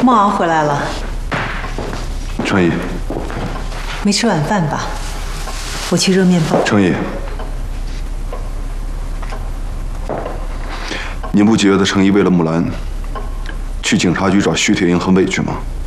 孟敖回来了， 程毅， 没吃晚饭吧？我去热面包。 程毅，你不觉得程毅为了木兰，去警察局找徐铁英很委屈吗？